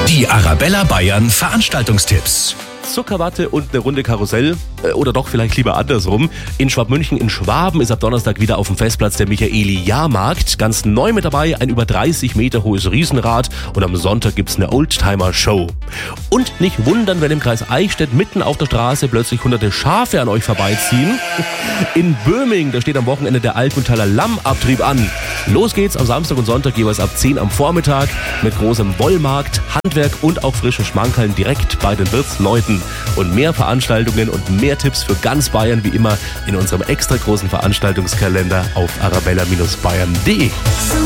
Die Arabella Bayern Veranstaltungstipps. Zuckerwatte und eine Runde Karussell oder doch vielleicht lieber andersrum. In Schwabmünchen in Schwaben ist ab Donnerstag wieder auf dem Festplatz der Michaeli-Jahrmarkt. Ganz neu mit dabei ein über 30 Meter hohes Riesenrad und am Sonntag gibt's eine Oldtimer-Show. Und nicht wundern, wenn im Kreis Eichstätt mitten auf der Straße plötzlich hunderte Schafe an euch vorbeiziehen. In Böhming, da steht am Wochenende der Altmühltaler Lammabtrieb an. Los geht's am Samstag und Sonntag jeweils ab 10 am Vormittag mit großem Wollmarkt, Handwerk und auch frischen Schmankerln direkt bei den Wirtsleuten. Und mehr Veranstaltungen und mehr Tipps für ganz Bayern wie immer in unserem extra großen Veranstaltungskalender auf arabella-bayern.de.